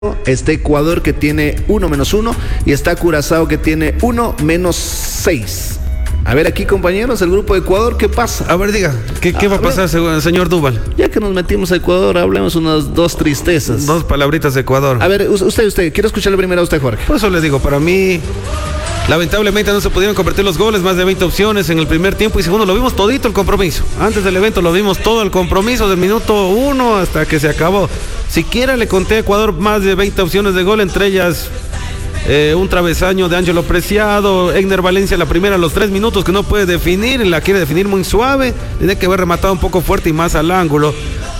Está Ecuador que tiene 1-1 y está Curazao que tiene 1-6. A ver aquí, compañeros, el grupo de Ecuador, ¿qué pasa? A ver, diga, ¿qué va a pasar, señor Duval? Ya que nos metimos a Ecuador, hablemos unas dos tristezas. Dos palabritas de Ecuador. A ver, usted, quiero escucharle primero a usted, Jorge. Por eso le digo, para mí, lamentablemente no se pudieron convertir los goles, más de 20 opciones en el primer tiempo y segundo, lo vimos todito el compromiso. Antes del evento lo vimos todo el compromiso, del minuto 1 hasta que se acabó. Siquiera le conté a Ecuador más de 20 opciones de gol, entre ellas un travesaño de Ángelo Preciado, Egner Valencia la primera a los 3 minutos que no puede definir, la quiere definir muy suave, tiene que haber rematado un poco fuerte y más al ángulo.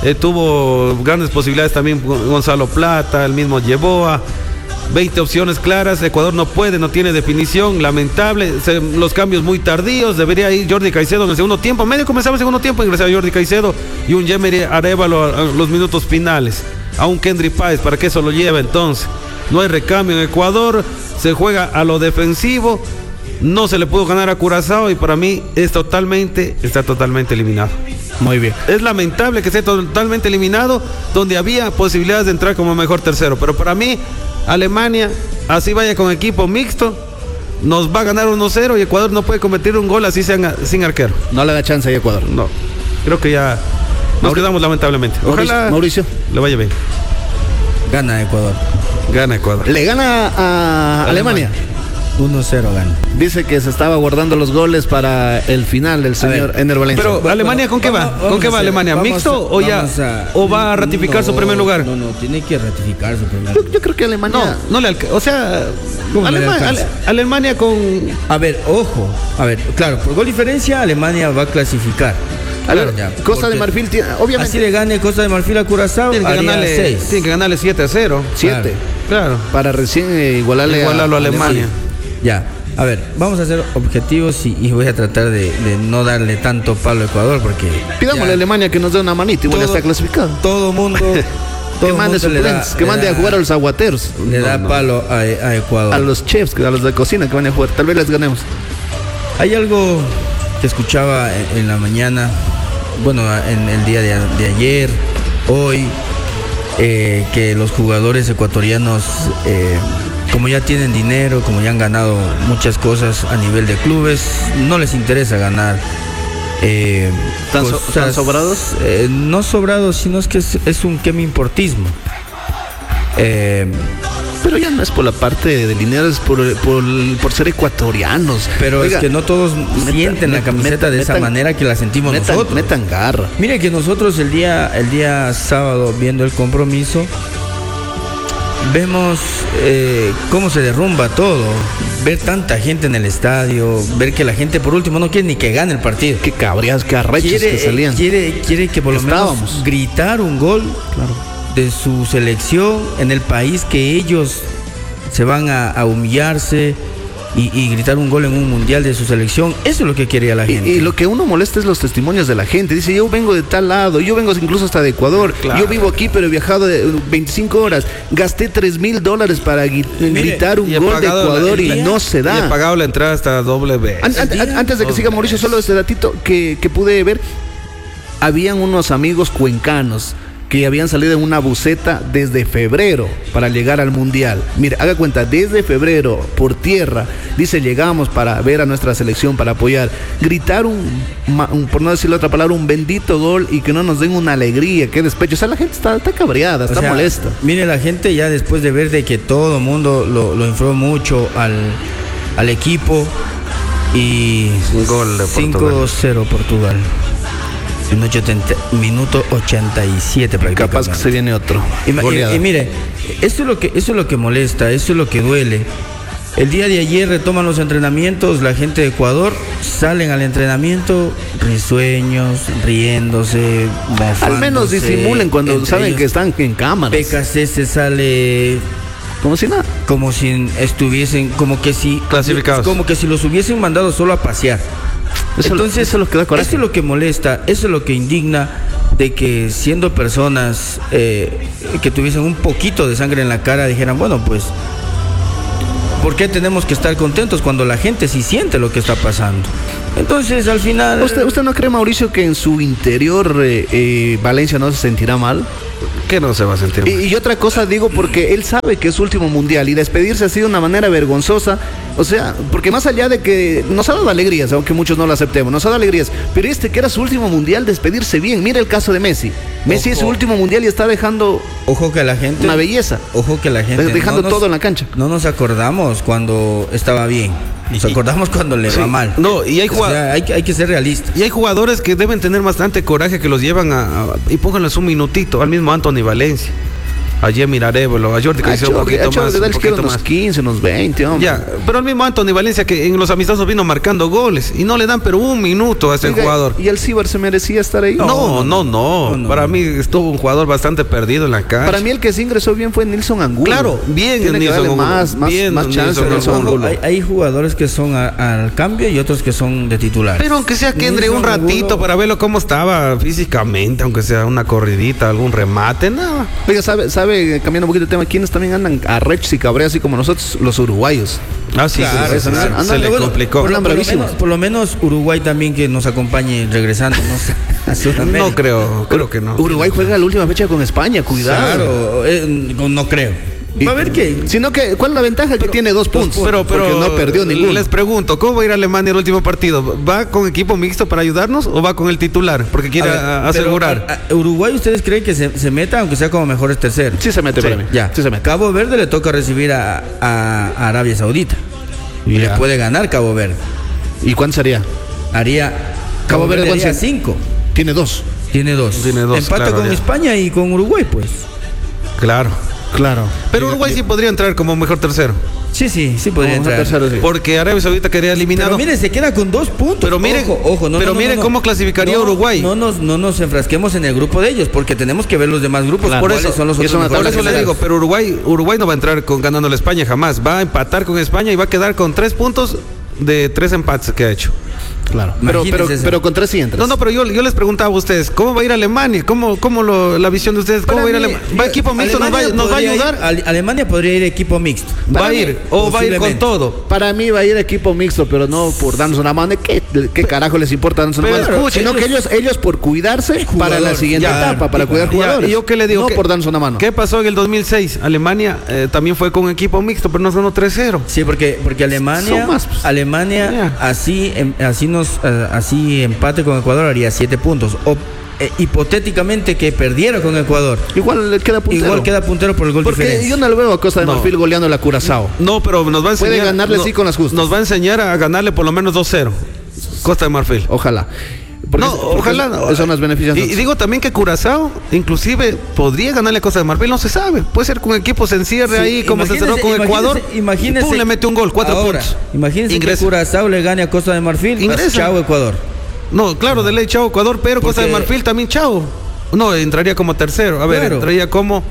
Tuvo grandes posibilidades también Gonzalo Plata, el mismo Yeboa. 20 opciones claras, Ecuador no puede, no tiene definición, lamentable, los cambios muy tardíos, debería ir Jordi Caicedo en el segundo tiempo, medio comenzaba el segundo tiempo, ingresaba Jordi Caicedo y un Yemer Arevalo a los minutos finales, a un Kendry Páez, ¿para qué eso lo lleva entonces? No hay recambio en Ecuador, se juega a lo defensivo, no se le pudo ganar a Curazao y para mí está totalmente eliminado. Muy bien. Es lamentable que esté totalmente eliminado, donde había posibilidades de entrar como mejor tercero, pero para mí Alemania, así vaya con equipo mixto, nos va a ganar 1-0 y Ecuador no puede convertir un gol así sin arquero. No le da chance a Ecuador. No, creo que ya nos quedamos lamentablemente. Ojalá Mauricio le vaya bien. Gana Ecuador. Gana Ecuador. Le gana a Alemania. 1-0 gana. Dice que se estaba guardando los goles para el final el señor Egner Valencia. Pero Alemania, ¿con qué va? ¿Con qué va Alemania? ¿Mixto o va a ratificar su primer lugar? No, tiene que ratificar su primer lugar. Yo creo que Alemania no le alcanza. O sea, Alemania con... A ver, ojo. A ver, claro, por gol diferencia Alemania va a clasificar. Claro, Costa de Marfil tiene, obviamente. Así le gane Costa de Marfil a Curazao, tiene que ganarle 7-0. 7. Claro. Para recién igualarlo a Alemania. Ya, a ver, vamos a ser objetivos y voy a tratar de no darle tanto palo a Ecuador porque... Pidámosle a Alemania que nos dé una manita, igual ya está clasificado. Todo mundo... que mande suplentes, que mande a jugar a los aguateros. Le da palo a Ecuador. A los chefs, a los de cocina que van a jugar, tal vez les ganemos. Hay algo que escuchaba en la mañana, bueno, en el día de ayer, hoy, que los jugadores ecuatorianos... como ya tienen dinero, como ya han ganado muchas cosas a nivel de clubes, no les interesa ganar. ¿Están sobrados? No sobrados, sino es que es un quemi-importismo. Pero ya no es por la parte del dinero, es por ser ecuatorianos. Pero oiga, es que no todos sienten la camiseta de esa manera que la sentimos nosotros. Metan garra. Mire que nosotros el día sábado, viendo el compromiso, vemos cómo se derrumba todo, ver tanta gente en el estadio, ver que la gente por último no quiere ni que gane el partido. Qué cabrías, qué arrechos que salían. Quiere que por lo menos gritar un gol, claro, de su selección en el país que ellos se van a humillarse y gritar un gol en un mundial de su selección. Eso es lo que quería la gente. Y lo que uno molesta es los testimonios de la gente. Dice, yo vengo de tal lado, yo vengo incluso hasta de Ecuador, claro. Yo vivo aquí pero he viajado de 25 horas, gasté $3,000 para gritar un gol de Ecuador y no se da. Y he pagado la entrada hasta doble vez. Antes de que siga Mauricio, solo este datito que pude ver, habían unos amigos cuencanos que habían salido en una buseta desde febrero para llegar al mundial. Mire, haga cuenta, desde febrero por tierra, dice, llegamos para ver a nuestra selección, para apoyar, gritar por no decirle otra palabra, un bendito gol y que no nos den una alegría, qué despecho. O sea, la gente está cabreada, está molesta. Mire, la gente ya después de ver de que todo el mundo lo infló mucho al equipo y un gol de 5-0 Portugal. Minuto 87 prácticamente. Capaz que se viene otro. Y mire, eso es lo que molesta, eso es lo que duele. El día de ayer retoman los entrenamientos, la gente de Ecuador salen al entrenamiento risueños, riéndose, mofándose. Al menos disimulen cuando saben ellos, que están en cámaras. PKC se sale como si nada, como si estuviesen, como que si clasificados, como que si los hubiesen mandado solo a pasear. Entonces, eso es lo que da coraje. Eso es lo que molesta, eso es lo que indigna, de que siendo personas que tuviesen un poquito de sangre en la cara dijeran, bueno, pues, ¿por qué tenemos que estar contentos cuando la gente sí siente lo que está pasando? Entonces, al final... ¿Usted no cree, Mauricio, que en su interior Valencia no se sentirá mal? ¿Qué no se va a sentir mal? Y otra cosa digo porque él sabe que es su último mundial y despedirse ha sido de una manera vergonzosa. O sea, porque más allá de que nos ha dado alegrías, aunque muchos no lo aceptemos, nos ha dado alegrías, pero que era su último mundial, despedirse bien. Mira el caso de Messi. Messi es su último mundial y está dejando ojo que la gente, una belleza. Ojo que la gente dejando todo en la cancha. No nos acordamos cuando estaba bien. Nos acordamos cuando le va mal. No, y hay hay que ser realistas. Y hay jugadores que deben tener bastante coraje, que los llevan y pónganles un minutito. Al mismo Anthony Valencia, a Jamie Arevalo, a Jordi, que hizo un poquito más. Unos 15, unos 20, hombre. Ya, pero al mismo Anthony Valencia, que en los amistosos vino marcando goles y no le dan pero un minuto a ese jugador. ¿Y el Cibar se merecía estar ahí? No. Para mí estuvo un jugador bastante perdido en la cancha. Para mí el que se ingresó bien fue Nilson Angulo. Claro, bien. Tiene que darle más chance a Nilson Angulo. Hay jugadores que son al cambio y otros que son de titular. Pero aunque sea que entre un ratito para verlo cómo estaba físicamente, aunque sea una corridita, algún remate, nada. Oiga, sabe, cambiando un poquito de tema, ¿quiénes también andan arrechos y cabreas así como nosotros, los uruguayos? Ah, sí, claro, se le complicó. Por lo menos Uruguay también que nos acompañe regresando, no creo que no. Uruguay juega la última fecha con España, cuidado. Claro, no creo. Va a ver qué. Sino que, ¿cuál es la ventaja? Que tiene 2 puntos. Pero porque no perdió ninguno. Les pregunto, ¿cómo va a ir Alemania el último partido? ¿Va con equipo mixto para ayudarnos o va con el titular? Porque quiere asegurar. Uruguay, ¿ustedes creen que se meta, aunque sea como mejores terceros? Sí se mete para mí. Ya. Sí se mete. Cabo Verde le toca recibir a Arabia Saudita. Y le puede ganar Cabo Verde. ¿Y cuánto sería? Cabo Verde haría 5. Tiene 2. Tiene 2. Empata claro, con España y con Uruguay, pues. Claro. Pero Uruguay sí podría entrar como mejor tercero. Sí podría entrar. Tercero, sí. Porque Arabia Saudita quería eliminado. Pero miren, se queda con 2 puntos. Pero miren, miren cómo clasificaría Uruguay. No nos enfrasquemos en el grupo de ellos, porque tenemos que ver los demás grupos. Claro, por eso son los otros. Por eso le digo, pero Uruguay no va a entrar ganando a España jamás. Va a empatar con España y va a quedar con 3 puntos de 3 empates que ha hecho. Claro, pero con 3 sí entras. No, pero yo les preguntaba a ustedes, ¿cómo va a ir Alemania? ¿Cómo la visión de ustedes? ¿Cómo va a ir Alemania? ¿Va equipo mixto? ¿Nos va a ayudar? Alemania podría ir equipo mixto. ¿Va a ir con todo? Para mí va a ir equipo mixto, pero no por darnos una mano. ¿Qué carajo les importa darnos una mano? Sino que ellos por cuidarse para la siguiente etapa, para cuidar jugadores. ¿Y yo qué le digo? No por darnos una mano. ¿Qué pasó en el 2006? Alemania también fue con equipo mixto, pero nos ganó 3-0. Sí, porque Alemania así empate con Ecuador haría 7 puntos. O hipotéticamente que perdiera con Ecuador, igual queda puntero por el gol diferencia. Porque yo no le veo a Costa de Marfil goleando la Curazao. No, pero nos va a enseñar. Puede ganarle sí con las justas. Nos va a enseñar a ganarle por lo menos 2-0 Costa de Marfil. Ojalá. Ojalá. Eso nos beneficia. Y digo también que Curazao inclusive podría ganarle a Costa de Marfil, no se sabe. Puede ser con equipo se encierre ahí, como se cerró con Ecuador. Imagínese, pum, le mete un gol, 4 puntos. Imagínense que Curazao le gane a Costa de Marfil. Chao Ecuador. No, claro, de ley chao Ecuador, pero Costa de Marfil también chao. No, entraría como tercero. A ver, entraría como.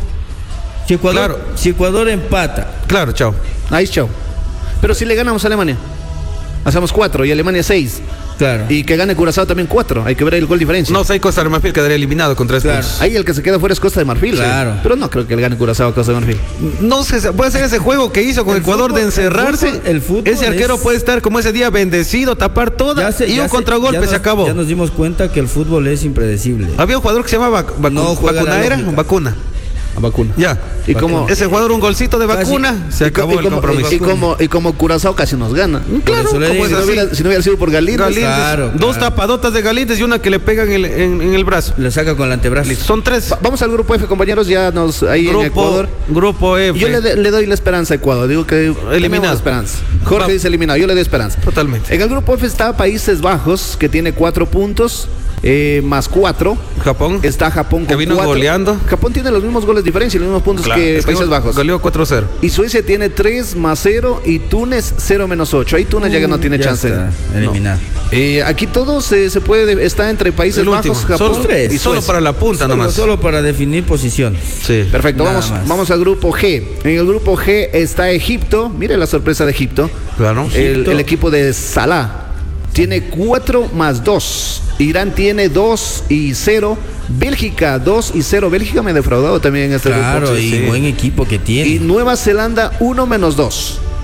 Si Ecuador empata. Claro, chao. Ahí chao. Pero si le ganamos a Alemania, hacemos 4 y Alemania 6. Claro. Y que gane Curazao también 4. Hay que ver el gol diferencia. No, si hay Costa de Marfil quedaría eliminado con 3 puntos. Ahí el que se queda fuera es Costa de Marfil. Claro. Pero no creo que le gane Curazao a Costa de Marfil. No sé, puede ser ese juego que hizo con Ecuador de encerrarse. El fútbol ese arquero puede estar como ese día bendecido, tapar toda y un contragolpe se acabó. Ya nos dimos cuenta que el fútbol es impredecible. Había un jugador que se llamaba Vacuna. Vacuna. Ya. Y como ese jugador un golcito de Vacuna, se acabó el compromiso. Y como Curazao casi nos gana. Claro, si no hubiera sido por Galíndez. Claro. 2 tapadotas de Galíndez y una que le pegan en el brazo. Le saca con el antebrazo. Son 3. Vamos al grupo F, compañeros, ya ahí en Ecuador. Grupo F. Yo le doy la esperanza a Ecuador. Digo que eliminado. Esperanza. Jorge dice eliminado. Yo le doy esperanza. Totalmente. En el grupo F está Países Bajos, que tiene 4 puntos. Más 4. Japón. Está Japón con 4. Que vino goleando. Japón tiene los mismos goles de diferencia y los mismos puntos que Países Bajos. Goleó 4-0. Y Suecia tiene 3 más 0 y Túnez 0 menos 8. Ahí Túnez ya no tiene chance. Está eliminado. Aquí todo se puede. Está entre Países Bajos, Japón solo 3. Y solo para la punta nomás. Solo para definir posición. Sí. Perfecto. Vamos al grupo G. En el grupo G está Egipto. Mire la sorpresa de Egipto. Claro. El equipo de Salah tiene 4 más 2. Irán tiene 2 y 0. Bélgica 2 y 0. Bélgica me ha defraudado también en este grupo. Claro, y buen equipo que tiene. Y Nueva Zelanda 1 menos 2.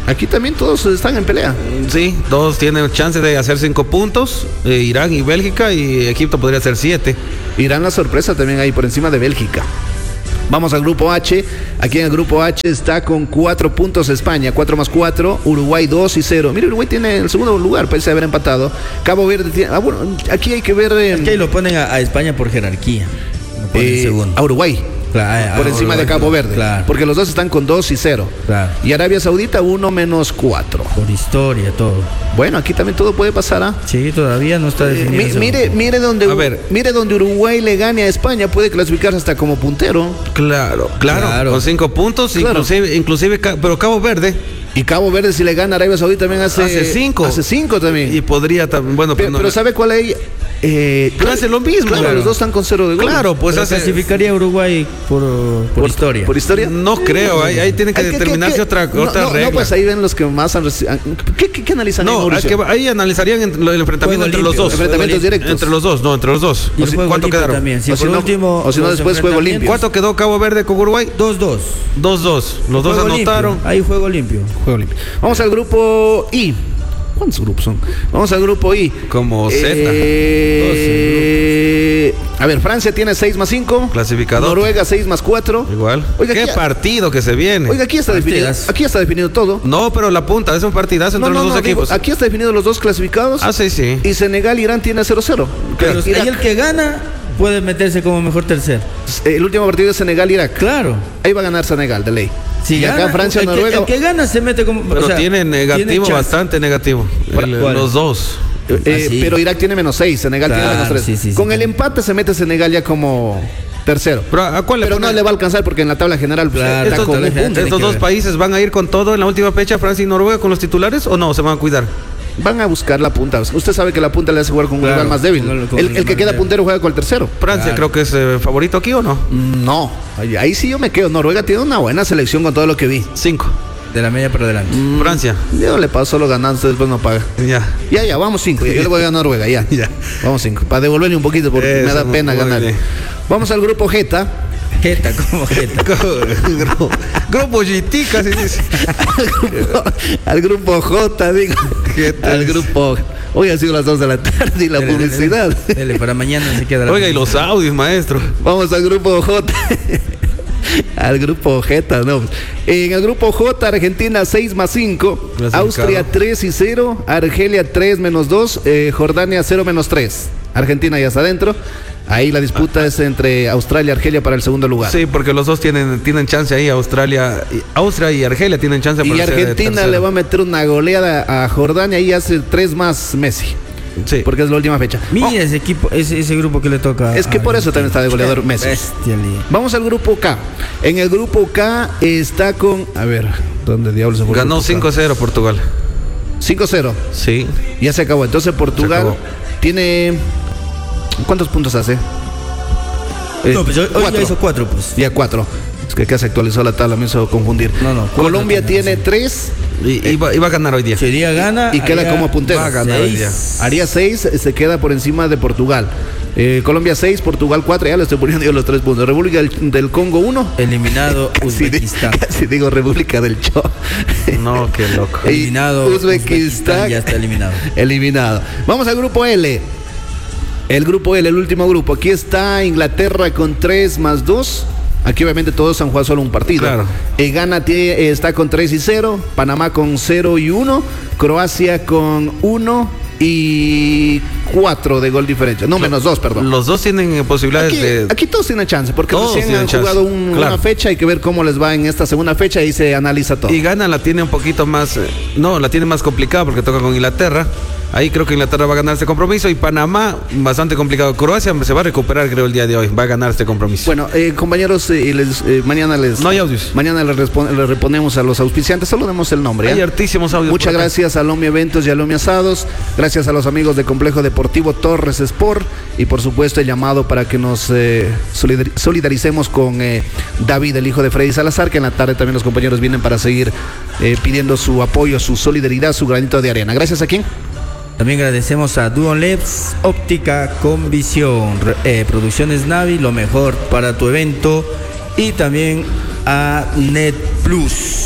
Aquí también todos están en pelea. Sí, todos tienen chance de hacer 5 puntos. Irán y Bélgica, y Egipto podría hacer 7. Irán la sorpresa también ahí por encima de Bélgica. Vamos al grupo H. Aquí en el grupo H está con 4 puntos España, 4 más 4, Uruguay 2 y 0. Mira, Uruguay tiene el segundo lugar, parece haber empatado. Cabo Verde tiene... bueno, aquí hay que ver... Aquí ahí lo ponen a España por jerarquía. Lo ponen segundo. A Uruguay. Claro, por encima de Cabo Verde. Claro. Porque los dos están con 2 y 0. Claro. Y Arabia Saudita 1 menos 4. Por historia, todo. Bueno, aquí también todo puede pasar, ¿ah? Sí, todavía no está definido. Mire donde Uruguay le gane a España, puede clasificarse hasta como puntero. Claro. Con 5 puntos, claro. inclusive, pero Cabo Verde. Y Cabo Verde, si le gana a Arabia Saudita, también hace 5. Hace 5 también. Y podría también, bueno, pero ¿sabe cuál es? Hace lo mismo. Claro, los dos están con 0 de gol. Claro, pues clasificaría a Uruguay por historia. ¿Por historia? No creo, ahí tiene que determinarse otra regla. No, pues ahí ven los que más han recibido. ¿Qué analizan? No, es que ahí analizarían el enfrentamiento entre los dos. Enfrentamientos directos. Entre los dos. ¿Y ¿Cuánto quedaron? También. Si o si no, después juego limpio. ¿Cuánto quedó Cabo Verde con Uruguay? 2-2. 2-2. Los dos anotaron. Ahí juego limpio. Vamos al grupo I. ¿Cuántos grupos son? Vamos al grupo I. Como Z. A ver, Francia tiene 6 más 5. Clasificador. Noruega 6 más 4. Igual. Oiga, ¿qué partido que se viene? Oiga, aquí está definido. Aquí está definido todo. No, pero la punta es un partidazo entre los dos equipos. Aquí está definido los dos clasificados. Sí. Y Senegal y Irán tiene 0-0. Pero ahí el que gana puede meterse como mejor tercer. El último partido es Senegal-Irak. Claro. Ahí va a ganar Senegal, de ley. Si y acá Francia, Noruega. El que gana se mete como. Pero tiene negativo, bastante negativo. Los dos. Pero Irak tiene menos 6, Senegal tiene menos 3. Sí, con el empate se mete Senegal ya como tercero. Pero no le va a alcanzar porque en la tabla general está con un punto. ¿Estos dos países van a ir con todo en la última fecha, Francia y Noruega, con los titulares, o no? ¿Se van a cuidar? Van a buscar la punta. Usted sabe que la punta le hace jugar con un rival más débil. El que queda puntero juega con el tercero. Francia creo que es favorito aquí, ¿o no? No. Ahí sí yo me quedo. Noruega tiene una buena selección con todo lo que vi. 5. De la media para adelante. Francia. Yo le paso solo ganando, después no paga. Ya, vamos 5. Yo le voy a ganar a Noruega, ya. Vamos 5. Para devolverle un poquito porque me da pena ganar. Vamos al grupo Jeta. ¿Cómo Jeta? Grupo GT, casi dice. Al grupo J, digo. Al grupo. Hoy ha sido las 2 de la tarde y la publicidad. Dele, para mañana se queda la Oiga, y los audios, maestro. Vamos al grupo J. Al grupo J, no. En el grupo J, Argentina 6 más 5, Austria 3 y 0, Argelia 3 menos 2, Jordania 0 menos 3. Argentina ya está adentro. Ahí la disputa es entre Australia y Argelia para el segundo lugar. Sí, porque los dos tienen chance ahí. Austria y Argelia tienen chance. Y Argentina le va a meter una goleada a Jordania y hace 3 más Messi. Sí. Porque es la última fecha. Mira ese equipo, ese grupo que le toca. Es que por eso también está de goleador Messi. Vamos al grupo K. En el grupo K está con... A ver, ¿dónde diablos se fue? Ganó 5-0 Portugal. 5-0. Sí. Ya se acabó. Entonces Portugal tiene... ¿Cuántos puntos hace? No, pues hoy ya hizo 4, pues. Ya 4. Es que acá se actualizó la tabla, me hizo confundir. No. Colombia tiene 3. Y va a ganar hoy día. Si hoy día gana. Y queda como puntero. Va a ganar hoy día. Haría 6, se queda por encima de Portugal. Colombia 6, Portugal 4, ya le estoy poniendo yo los 3 puntos. República del Congo 1. Eliminado Uzbekistán. Si digo República del Cho. No, qué loco. Eliminado Uzbekistán. Ya está eliminado. Eliminado. Vamos al grupo L. El grupo L, el último grupo. Aquí está Inglaterra con 3 más 2. Aquí obviamente todos han jugado solo un partido. Claro. Ghana está con 3 y 0. Panamá con 0 y 1. Croacia con 1 y 4 de gol diferencia. No, menos 2, perdón. Los dos tienen posibilidades aquí todos tienen chance, porque todos recién han jugado una fecha. Hay que ver cómo les va en esta segunda fecha y se analiza todo. Y Ghana la tiene un poquito más... la tiene más complicada porque toca con Inglaterra. Ahí creo que Inglaterra va a ganar este compromiso. Y Panamá, bastante complicado. Croacia se va a recuperar, creo, el día de hoy. Va a ganar este compromiso. Bueno, compañeros, mañana les... No hay audios. Mañana les reponemos a los auspiciantes. Solo demos el nombre. Hay hartísimos audios. Muchas gracias a Lomi Eventos y a Lomi Asados. Gracias a los amigos de Complejo Deportivo Torres Sport. Y por supuesto el llamado para que nos solidaricemos con David, el hijo de Freddy Salazar, que en la tarde también los compañeros vienen para seguir pidiendo su apoyo, su solidaridad, su granito de arena. Gracias a quién. También agradecemos a Duolabs Óptica con Visión, Producciones Navi, lo mejor para tu evento, y también a Net Plus.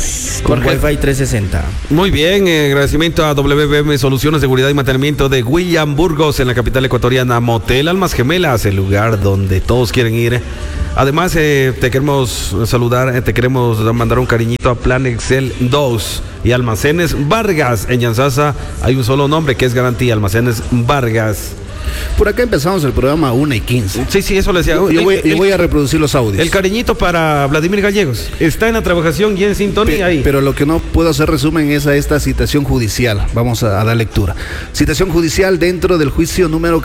con Wi-Fi 360. Muy bien, agradecimiento a WBM Soluciones, Seguridad y Mantenimiento de William Burgos en la capital ecuatoriana. Motel Almas Gemelas, el lugar donde todos quieren ir. Además, te queremos saludar, te queremos mandar un cariñito a Plan Excel 2 y Almacenes Vargas. En Yanzasa hay un solo nombre que es Garantía, Almacenes Vargas. Por acá empezamos el programa 1:15. Sí, eso le decía. Yo voy a reproducir los audios. El cariñito para Vladimir Gallegos. Está en la trabajación y en sintonía ahí. Pero lo que no puedo hacer resumen es a esta citación judicial. Vamos a dar lectura. Citación judicial dentro del juicio número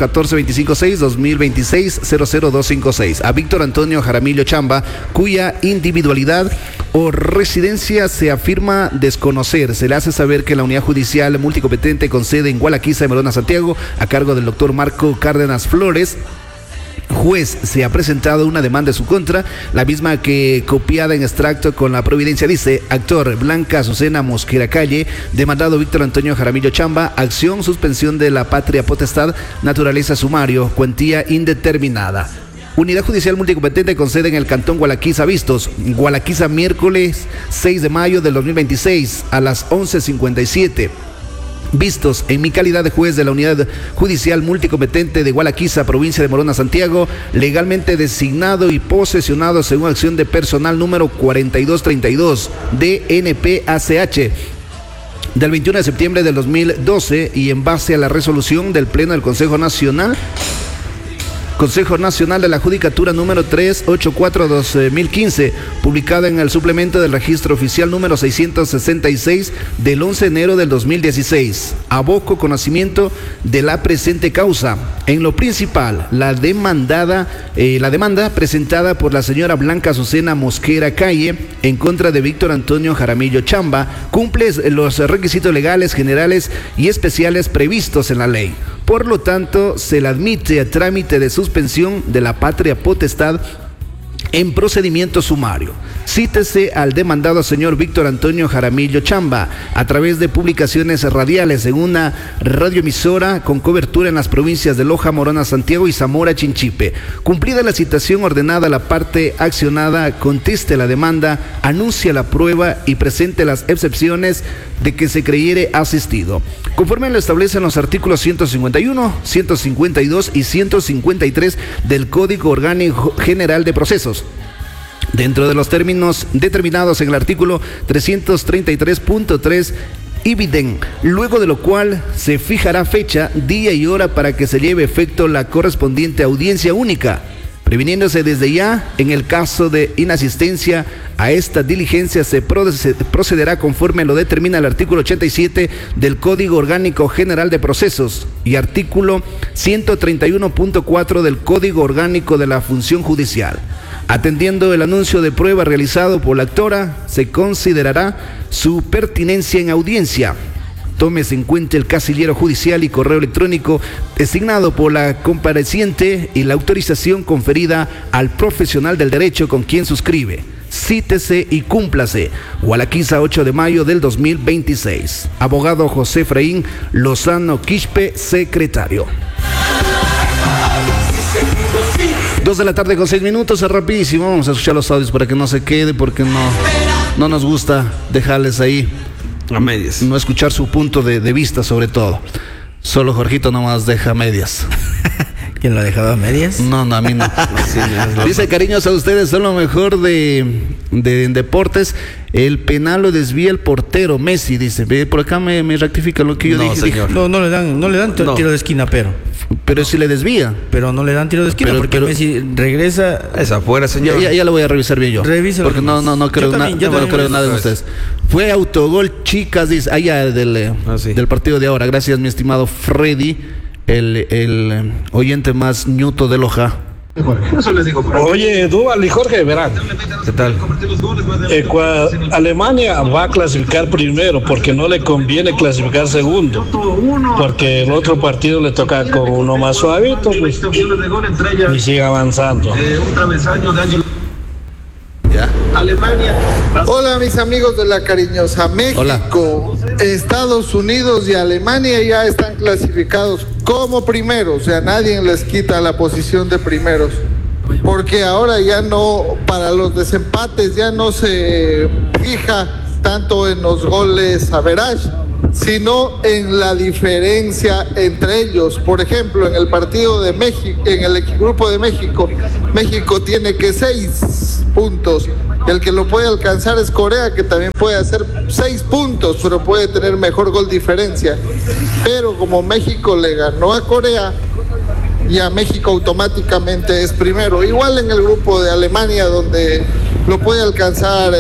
14256-2026-00256 a Víctor Antonio Jaramillo Chamba, cuya individualidad o residencia se afirma desconocer. Se le hace saber que la unidad judicial multicompetente con sede en Gualaquiza, Morona, Santiago, a cargo del doctor Marco Cárdenas Flores, juez, se ha presentado una demanda en su contra, la misma que copiada en extracto con la providencia dice: actor Blanca Azucena Mosquera Calle, demandado Víctor Antonio Jaramillo Chamba, acción suspensión de la patria potestad, naturaleza sumario, cuantía indeterminada. Unidad Judicial Multicompetente con sede en el Cantón Gualaquiza Vistos, Gualaquiza, miércoles 6 de mayo del 2026 a las 11:57. Vistos, en mi calidad de juez de la Unidad Judicial Multicompetente de Gualaquiza, provincia de Morona, Santiago, legalmente designado y posesionado según acción de personal número 4232 DNP-ACH del 21 de septiembre del 2012 y en base a la resolución del Pleno del Consejo Nacional de la Judicatura número 384/2015, publicada en el suplemento del registro oficial número 666 del 11 de enero del 2016. Aboco conocimiento de la presente causa. En lo principal, la demanda presentada por la señora Blanca Azucena Mosquera Calle en contra de Víctor Antonio Jaramillo Chamba cumple los requisitos legales, generales y especiales previstos en la ley. Por lo tanto, se le admite a trámite de suspensión de la patria potestad en procedimiento sumario. Cítese al demandado señor Víctor Antonio Jaramillo Chamba a través de publicaciones radiales en una radioemisora con cobertura en las provincias de Loja, Morona, Santiago y Zamora, Chinchipe. Cumplida la citación ordenada, la parte accionada conteste la demanda, anuncia la prueba y presente las excepciones de que se creyere asistido. Conforme lo establecen los artículos 151, 152 y 153 del Código Orgánico General de Procesos, dentro de los términos determinados en el artículo 333.3 ibidem, luego de lo cual se fijará fecha, día y hora para que se lleve efecto la correspondiente audiencia única, previniéndose desde ya, en el caso de inasistencia a esta diligencia, se procederá conforme lo determina el artículo 87 del Código Orgánico General de Procesos y artículo 131.4 del Código Orgánico de la Función Judicial. Atendiendo el anuncio de prueba realizado por la actora, se considerará su pertinencia en audiencia. Tómese en cuenta el casillero judicial y correo electrónico designado por la compareciente y la autorización conferida al profesional del derecho con quien suscribe. Cítese y cúmplase. Gualaquiza, 8 de mayo del 2026. Abogado José Efraín Lozano Quispe, secretario. 2 de la tarde con 6 minutos, es rapidísimo. Vamos a escuchar los audios para que no se quede, porque no nos gusta dejarles ahí a medias. No escuchar su punto de vista sobre todo. Solo Jorgito nomás deja medias. ¿Quién lo ha dejado a medias? No, a mí no. Dice: cariños a ustedes, son lo mejor de deportes. El penal lo desvía el portero Messi, dice. Por acá me rectifica lo que yo dije. Señor. No le dan tiro de esquina, pero si le desvía. Pero no le dan tiro de esquina porque Messi regresa. Es afuera, señor. Ya lo voy a revisar bien yo. Revísalo. Porque no creo nada de ustedes. Fue autogol, chicas, dice, allá del partido de ahora. Gracias, mi estimado Freddy, el oyente más ñuto de Loja. Oye, Duval y Jorge, verán. ¿Qué tal? Alemania va a clasificar primero porque no le conviene clasificar segundo, porque el otro partido le toca con uno más suavito, pues, y sigue avanzando. Alemania. Hola, mis amigos de la cariñosa México. Hola. Estados Unidos y Alemania ya están clasificados como primeros, o sea, nadie les quita la posición de primeros, porque ahora ya no, para los desempates ya no se fija tanto en los goles average, sino en la diferencia entre ellos. Por ejemplo, en el partido de México, en el grupo de México, México tiene que 6 puntos. El que lo puede alcanzar es Corea, que también puede hacer 6 puntos, pero puede tener mejor gol diferencia. Pero como México le ganó a Corea, ya México automáticamente es primero. Igual en el grupo de Alemania, donde lo puede alcanzar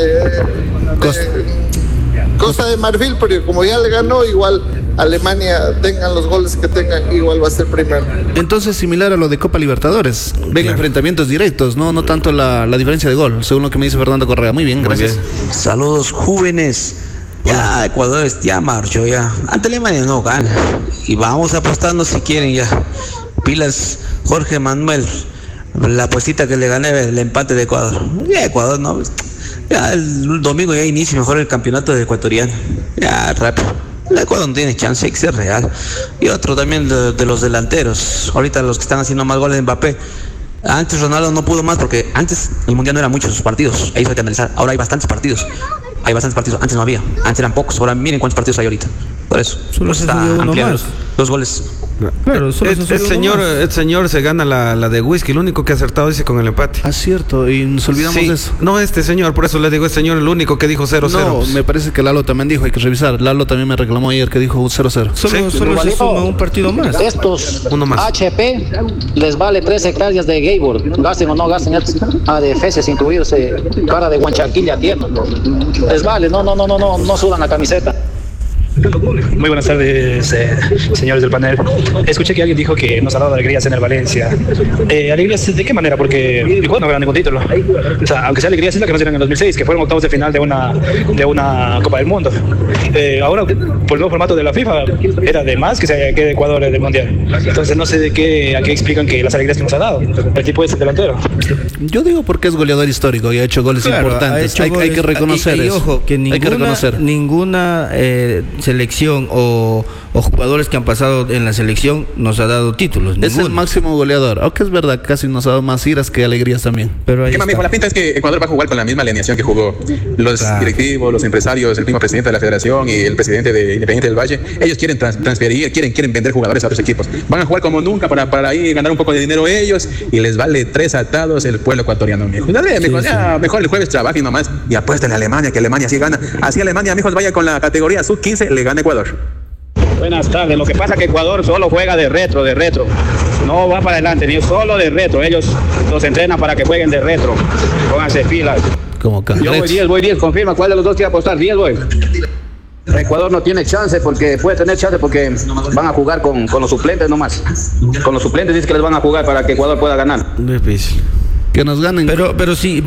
Costa de Marfil, pero como ya le ganó, igual Alemania, tengan los goles que tengan, igual va a ser primero. Entonces, similar a lo de Copa Libertadores, ven enfrentamientos directos, no tanto la diferencia de gol, según lo que me dice Fernando Correa. Muy bien, gracias. Saludos, jóvenes. Ya Ecuador ya marchó ya. Ante Alemania no gana. Y vamos apostando si quieren ya. Pilas, Jorge Manuel. La apuestita que le gané el empate de Ecuador. Ya Ecuador no. Ya el domingo ya inicia mejor el campeonato de ecuatoriano. Ya rápido. El Ecuador no tiene chance, hay que ser real. Y otro también de los delanteros. Ahorita los que están haciendo más goles de Mbappé. Antes Ronaldo no pudo más porque antes el mundial no era muchos sus partidos. Ahí hay que analizar. Ahora hay bastantes partidos. Antes no había. Antes eran pocos. Ahora miren cuántos partidos hay ahorita. Por eso. Solo se está ampliando los goles. Claro, el señor se gana la de whisky, el único que ha acertado dice con el empate. Ah, cierto, y nos olvidamos de eso. No, este señor, por eso le digo, este señor el único que dijo 0-0. No, me parece que Lalo también dijo, hay que revisar. Lalo también me reclamó ayer que dijo 0-0. Solo se suma un partido más. Estos Uno más. HP les vale 3 hectáreas de Gaybor. Gasten o no gasten ADFs incluidos, cara de guanchaquilla tierno. Les vale, no sudan la camiseta. Muy buenas tardes, señores del panel. Escuché que alguien dijo que nos ha dado alegrías en el Valencia. ¿Alegrías de qué manera? Porque el juego no gana ningún título. O sea, aunque sea alegrías es la que nos dieron en el 2006, que fueron octavos de final de una Copa del Mundo. Ahora, por el nuevo formato de la FIFA, era de más que se quede Ecuador del Mundial. Entonces no sé a qué explican que las alegrías que nos ha dado. El tipo es el delantero. Yo digo porque es goleador histórico y ha hecho goles importantes. Hay que reconocer eso. Ojo, que ninguna selección o jugadores que han pasado en la selección nos ha dado títulos. Es el máximo goleador, aunque es verdad, casi nos ha dado más iras que alegrías también. Pero ahí la pinta es que Ecuador va a jugar con la misma alineación que jugó los directivos, los empresarios, el mismo presidente de la federación y el presidente de Independiente del Valle. Ellos quieren transferir, quieren vender jugadores a otros equipos. Van a jugar como nunca para ahí ganar un poco de dinero ellos y les vale 3 atados el pueblo ecuatoriano, mijo. Mejor el jueves trabajen nomás y apuesten a Alemania, que Alemania sí gana. Así Alemania, mijos, vaya con la categoría sub-15, le gana Ecuador. Buenas tardes. Lo que pasa es que Ecuador solo juega de retro. No va para adelante, ni solo de retro. Ellos los entrenan para que jueguen de retro. Pónganse pilas. Como Yo voy 10, confirma cuál de los dos quiere apostar. 10 voy. Ecuador no tiene chance porque puede tener chance porque van a jugar con los suplentes nomás. Con los suplentes dice que les van a jugar para que Ecuador pueda ganar. Difícil. Que nos ganen. Pero sí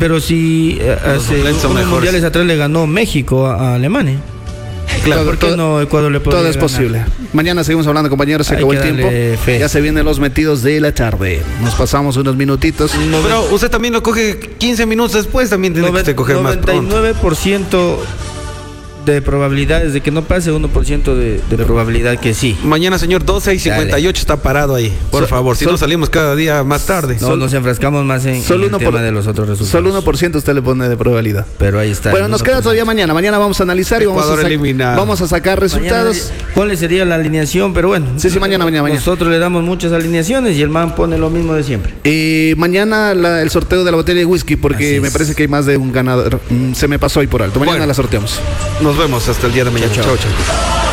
hace unos mundiales atrás le ganó México a Alemania. Claro, ¿por qué no Ecuador le puede Todo es ganar? posible. Mañana seguimos hablando, compañeros. Se acabó el tiempo. Fe. Ya se vienen los metidos de la tarde. Nos pasamos unos minutitos. Pero usted también lo coge 15 minutos después, también tiene que coger más pronto. 99% de probabilidades de que no pase, 1% de probabilidad que sí. Mañana, señor, 12:58 está parado ahí. Por favor, si no salimos cada día más tarde. No, nos enfrascamos más en el tema de los otros resultados. Solo 1% usted le pone de probabilidad. Pero ahí está. Bueno, nos queda todavía mañana. Mañana vamos a analizar y vamos a sacar resultados. Mañana, ¿cuál sería la alineación? Pero bueno. Sí, mañana. Nosotros le damos muchas alineaciones y el man pone lo mismo de siempre. Mañana el sorteo de la botella de whisky, porque me parece que hay más de un ganador. Se me pasó ahí por alto. Mañana la sorteamos. Nos vemos hasta el día de mañana. Chao.